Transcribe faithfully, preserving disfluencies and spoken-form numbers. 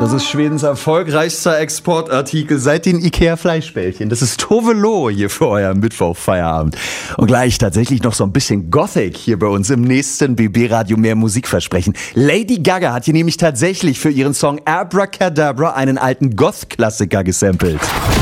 Das ist Schwedens erfolgreichster Exportartikel seit den Ikea-Fleischbällchen. Das ist Tove Lo hier für euer Mittwoch-Feierabend. Und gleich tatsächlich noch so ein bisschen Gothic hier bei uns im nächsten B B-Radio mehr Musikversprechen. Lady Gaga hat hier nämlich tatsächlich für ihren Song Abracadabra einen alten Goth-Klassiker gesampelt.